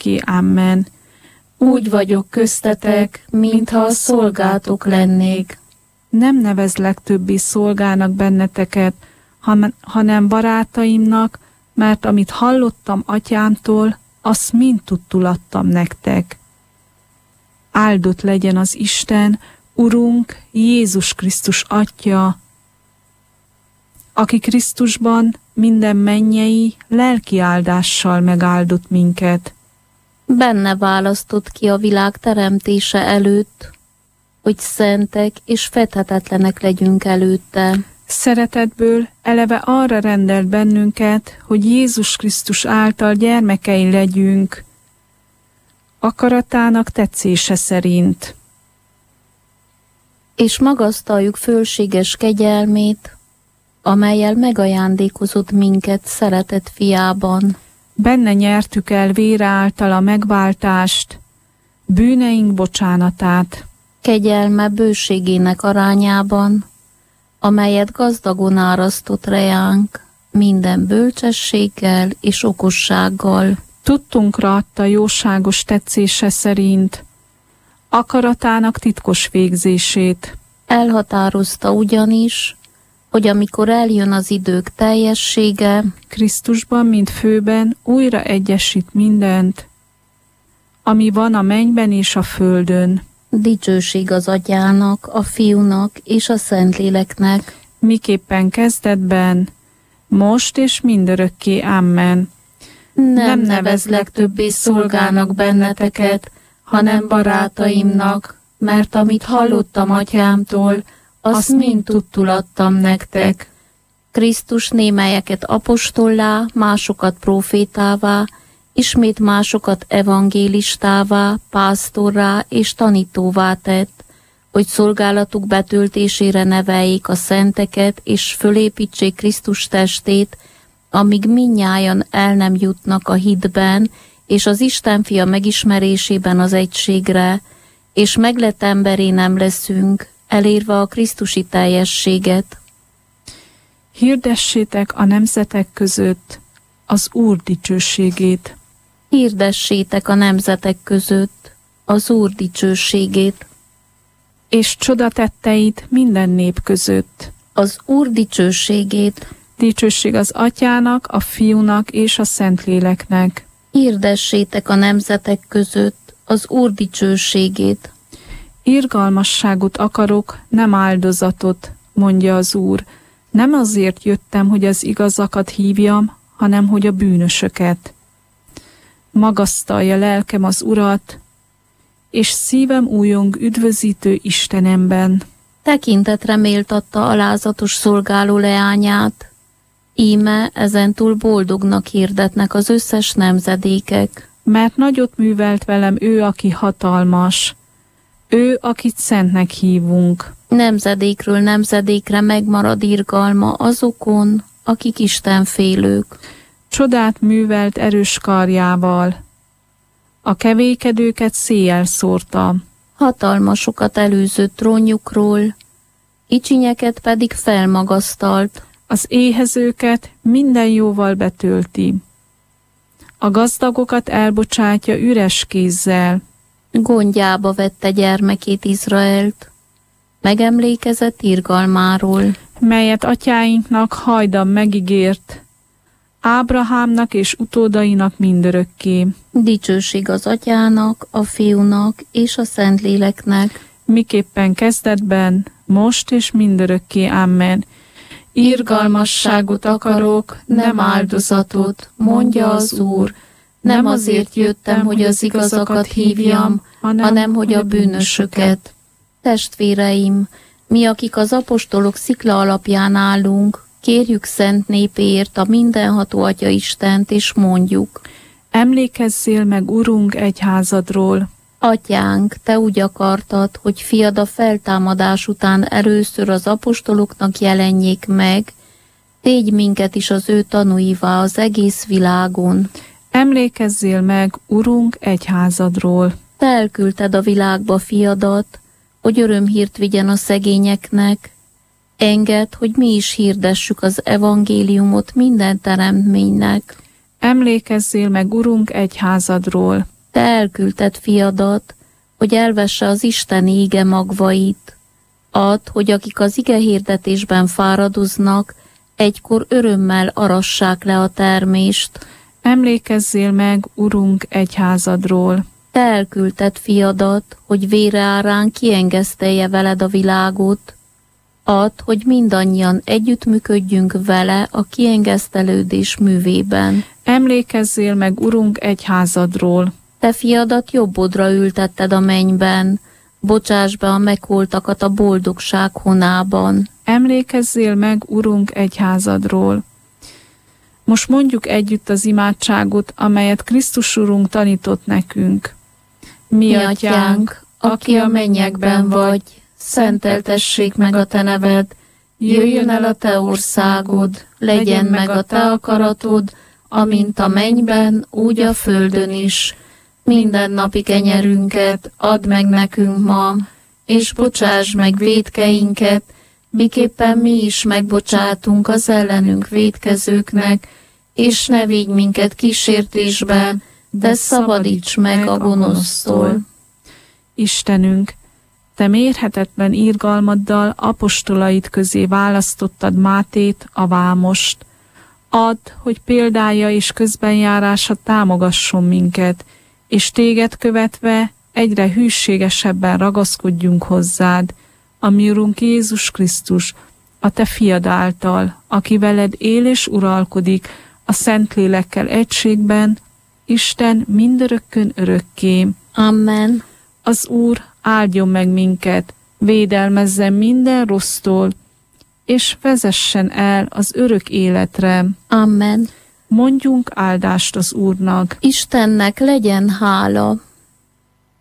mindörökké. Amen. Úgy vagyok köztetek, mintha a szolgátok lennék. Nem nevezlek többé szolgának benneteket, hanem barátaimnak, mert amit hallottam atyámtól, azt mind tudtul adtam nektek. Áldott legyen az Isten, Urunk, Jézus Krisztus Atya, aki Krisztusban minden mennyei, lelki áldással megáldott minket. Benne választott ki a világ teremtése előtt, hogy szentek és fedhetetlenek legyünk előtte. Szeretetből eleve arra rendelt bennünket, hogy Jézus Krisztus által gyermekei legyünk, akaratának tetszése szerint. És magasztaljuk fölséges kegyelmét, amellyel megajándékozott minket szeretett fiában. Benne nyertük el vére által a megváltást, bűneink bocsánatát. Kegyelme bőségének arányában, amelyet gazdagon árasztott reánk, minden bölcsességgel és okossággal. Tudtunkra adta jóságos tetszése szerint, akaratának titkos végzését. Elhatározta ugyanis, hogy amikor eljön az idők teljessége, Krisztusban, mint főben újra egyesít mindent, ami van a mennyben és a földön. Dicsőség az Atyának, a Fiúnak és a Szentléleknek, miképpen kezdetben, most és mindörökké. Amen. Nem nevezlek többé szolgának benneteket, hanem barátaimnak, mert amit hallottam atyámtól, azt mind tudtul adtam nektek. Krisztus némelyeket apostollá, másokat prófétává, ismét másokat evangélistává, pásztorrá és tanítóvá tett, hogy szolgálatuk betöltésére neveljék a szenteket, és fölépítsék Krisztus testét, amíg mindnyájan el nem jutnak a hitben, és az Isten fia megismerésében az egységre, és meglett emberé nem leszünk, elérve a krisztusi teljességet. Hirdessétek a nemzetek között az Úr dicsőségét. Hirdessétek a nemzetek között az Úr dicsőségét. És csodatetteit minden nép között. Az Úr dicsőségét. Dicsőség az Atyának, a Fiúnak és a Szentléleknek. Hirdessétek a nemzetek között az Úr dicsőségét. Irgalmasságot akarok, nem áldozatot, mondja az Úr. Nem azért jöttem, hogy az igazakat hívjam, hanem hogy a bűnösöket. Magasztalja lelkem az Urat, és szívem újong üdvözítő Istenemben. Tekintetre méltatta alázatos szolgáló leányát. Íme ezentúl boldognak hirdetnek az összes nemzedékek. Mert nagyot művelt velem ő, aki hatalmas, ő, akit szentnek hívunk. Nemzedékről nemzedékre megmarad irgalma azokon, akik istenfélők. Csodát művelt erős karjával, a kevékedőket széjjel szórta. Hatalmasokat előzött trónjukról, icsinyeket pedig felmagasztalt. Az éhezőket minden jóval betölti. A gazdagokat elbocsátja üres kézzel. Gondjába vette gyermekét Izraelt, megemlékezett irgalmáról, melyet atyáinknak hajdan megígért, Ábrahámnak és utódainak mindörökké. Dicsőség az Atyának, a Fiúnak és a Szentléleknek, miképpen kezdetben, most és mindörökké. Amen. Irgalmasságot akarok, nem áldozatot, mondja az Úr. Nem azért jöttem, hogy az igazakat hívjam, hanem hogy a bűnösöket. Testvéreim, mi, akik az apostolok szikla alapján állunk, kérjük szent népéért a mindenható Atya Istent, és mondjuk: Emlékezzél meg, Urunk, egyházadról. Atyánk, te úgy akartad, hogy fiad a feltámadás után először az apostoloknak jelenjék meg, tégy minket is az ő tanúivá az egész világon. Emlékezzél meg, Urunk, egyházadról. Te elküldted a világba fiadat, hogy örömhírt vigyen a szegényeknek. Engedd, hogy mi is hirdessük az evangéliumot minden teremtménynek. Emlékezzél meg, Urunk, egyházadról. elküldted fiadat, hogy elvesse az Isten ége magvait. Add, hogy akik az ige hirdetésben fáradoznak, egykor örömmel arassák le a termést. Emlékezzél meg, Urunk, egyházadról. Te elküldted fiadat, hogy vére árán kiengesztelje veled a világot. Add, hogy mindannyian együttműködjünk vele a kiengesztelődés művében. Emlékezzél meg, Urunk, egyházadról. Te fiadat jobbodra ültetted a mennyben, bocsáss be a megholtakat a boldogság honában. Emlékezzél meg, Urunk, egyházadról. Most mondjuk együtt az imádságot, amelyet Krisztus Urunk tanított nekünk. Mi atyánk, aki a mennyekben vagy, szenteltessék meg a te neved, jöjjön el a te országod, legyen meg a te akaratod, amint a mennyben, úgy a földön is. Minden napi kenyerünket add meg nekünk ma, és bocsáss meg vétkeinket, miképpen mi is megbocsátunk az ellenünk vétkezőknek, és ne vigy minket kísértésbe, de szabadíts meg a gonosztól. Istenünk, te mérhetetlen irgalmaddal apostolaid közé választottad Mátét, a vámost. Add, hogy példája és közbenjárása támogasson minket, és téged követve egyre hűségesebben ragaszkodjunk hozzád, a mi Urunk Jézus Krisztus, a te fiad által, aki veled él és uralkodik a Szentlélekkel egységben, Isten mindörökkön örökké. Amen. Az Úr áldjon meg minket, védelmezzen minden rossztól, és vezessen el az örök életre. Amen. Mondjunk áldást az Úrnak. Istennek legyen hála.